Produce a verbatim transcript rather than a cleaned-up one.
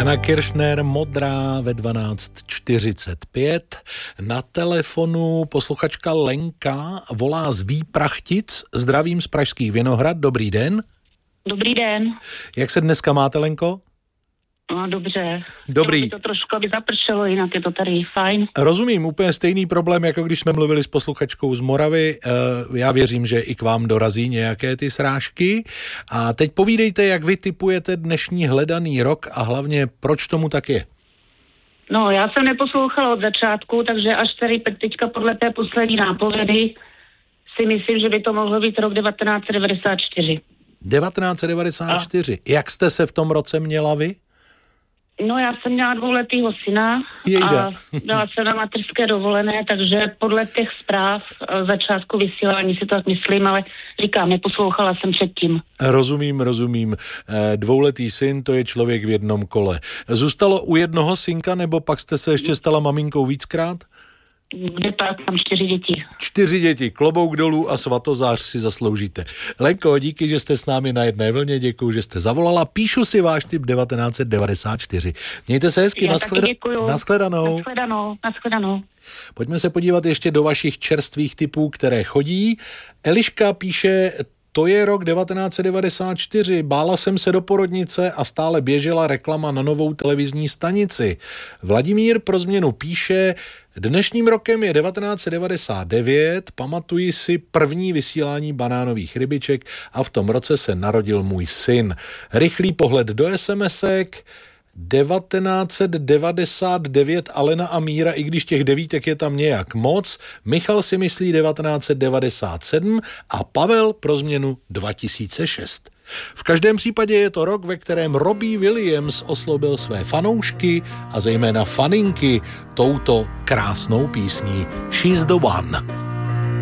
Jana Kiršner, Modrá ve dvanáct čtyřicet pět. Na telefonu posluchačka Lenka volá z Výprachtic. Zdravím z Pražských Vinohrad. Dobrý den. Dobrý den. Jak se dneska máte, Lenko? No, dobře. Dobrý. By to trošku aby zapršelo, jinak je to tady fajn. Rozumím, úplně stejný problém, jako když jsme mluvili s posluchačkou z Moravy. Já věřím, že i k vám dorazí nějaké ty srážky. A teď povídejte, jak vy tipujete dnešní hledaný rok a hlavně, proč tomu tak je. No, já jsem neposlouchala od začátku, takže až tady teďka podle té poslední nápovědy si myslím, že by to mohlo být rok devatenáct set devadesát čtyři. devatenáct set devadesát čtyři. A jak jste se v tom roce měla vy? No, já jsem měla dvouletýho syna Jejda. A byla jsem na mateřské dovolené, takže podle těch zpráv začátku vysílání si to tak myslím, ale říkám, neposlouchala jsem předtím. Rozumím, rozumím. Dvouletý syn, to je člověk v jednom kole. Zůstalo u jednoho synka, nebo pak jste se ještě stala maminkou víckrát? Kde pak mám čtyři děti. Čtyři děti, klobouk dolů a svatozář si zasloužíte. Lenko, díky, že jste s námi na jedné vlně, děkuju, že jste zavolala. Píšu si váš tip devatenáct set devadesát čtyři. Mějte se hezky, naschleda... naschledanou. Naschledanou, naschledanou. Pojďme se podívat ještě do vašich čerstvých tipů, které chodí. Eliška píše... To je rok devatenáct set devadesát čtyři. Bála jsem se do porodnice a stále běžela reklama na novou televizní stanici. Vladimír pro změnu píše, dnešním rokem je devatenáct set devadesát devět, pamatuji si první vysílání banánových rybiček a v tom roce se narodil můj syn. Rychlý pohled do SMSek, devatenáct set devadesát devět Alena a Míra, i když těch devítek je tam nějak moc. Michal si myslí devatenáct set devadesát sedm a Pavel pro změnu dva tisíce šest. V každém případě je to rok, ve kterém Robbie Williams oslovil své fanoušky a zejména faninky touto krásnou písní She's the One.